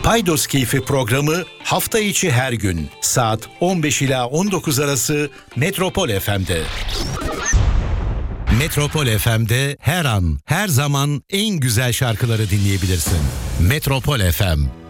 Paydos Keyfi programı hafta içi her gün saat 15 ila 19 arası Metropol FM'de. Metropol FM'de her an, her zaman en güzel şarkıları dinleyebilirsin. Metropol FM.